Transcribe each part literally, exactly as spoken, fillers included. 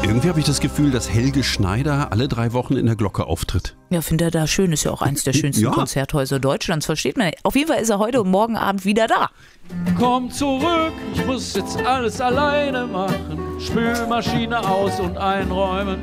Irgendwie habe ich das Gefühl, dass Helge Schneider alle drei Wochen in der Glocke auftritt. Ja, finde er da schön. Ist ja auch eins der schönsten ja. Konzerthäuser Deutschlands, versteht man. Auf jeden Fall ist er heute und morgen Abend wieder da. Komm zurück, ich muss jetzt alles alleine machen. Spülmaschine aus und einräumen.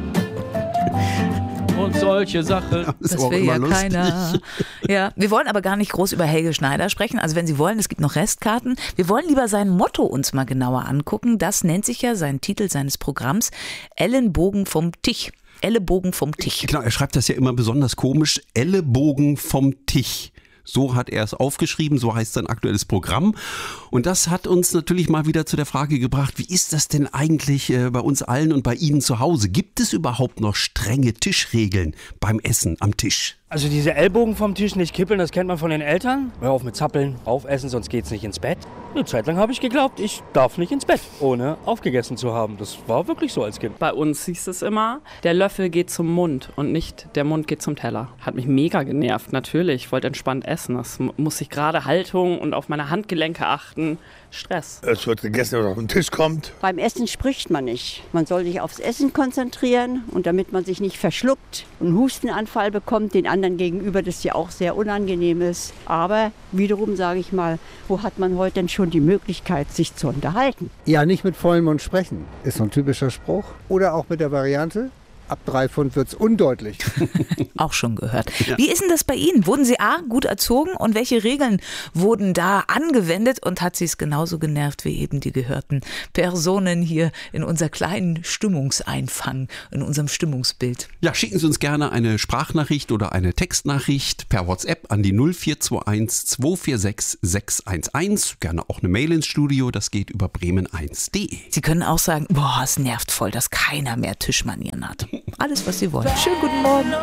Und solche Sachen. Ja, das das will ja lustig. Keiner. Ja, wir wollen aber gar nicht groß über Helge Schneider sprechen. Also wenn Sie wollen, es gibt noch Restkarten. Wir wollen lieber sein Motto uns mal genauer angucken. Das nennt sich ja sein Titel seines Programms Ellenbogen vom Tisch. Ellenbogen vom Tisch. Genau, er schreibt das ja immer besonders komisch. Ellenbogen vom Tisch. So hat er es aufgeschrieben, so heißt sein aktuelles Programm. Und das hat uns natürlich mal wieder zu der Frage gebracht, wie ist das denn eigentlich bei uns allen und bei Ihnen zu Hause? Gibt es überhaupt noch strenge Tischregeln beim Essen am Tisch? Also diese Ellbogen vom Tisch nicht kippeln, das kennt man von den Eltern. Hör auf mit Zappeln, aufessen, sonst geht's nicht ins Bett. Eine Zeit lang habe ich geglaubt, ich darf nicht ins Bett, ohne aufgegessen zu haben. Das war wirklich so als Kind. Bei uns hieß es immer, der Löffel geht zum Mund und nicht der Mund geht zum Teller. Hat mich mega genervt, natürlich. Ich wollte entspannt essen. Das muss ich gerade Haltung und auf meine Handgelenke achten. Stress. Es wird gegessen, was auf den Tisch kommt. Beim Essen spricht man nicht. Man soll sich aufs Essen konzentrieren und damit man sich nicht verschluckt und einen Hustenanfall bekommt, den anderen gegenüber, das ja auch sehr unangenehm ist. Aber wiederum sage ich mal, wo hat man heute denn schon die Möglichkeit, sich zu unterhalten? Ja, nicht mit vollem Mund sprechen, ist so ein typischer Spruch. Oder auch mit der Variante, ab drei Pfund wird's undeutlich. Auch schon gehört. Ja. Wie ist denn das bei Ihnen? Wurden Sie A, gut erzogen und welche Regeln wurden da angewendet und hat Sie es genauso genervt wie eben die gehörten Personen hier in unser kleinen Stimmungseinfang, in unserem Stimmungsbild? Ja, schicken Sie uns gerne eine Sprachnachricht oder eine Textnachricht per WhatsApp an die null vier zwei eins zwei vier sechs sechs eins eins. Gerne auch eine Mail ins Studio, das geht über bremen eins punkt de. Sie können auch sagen, boah, es nervt voll, dass keiner mehr Tischmanieren hat. Alles, was Sie wollen. Schönen guten Morgen.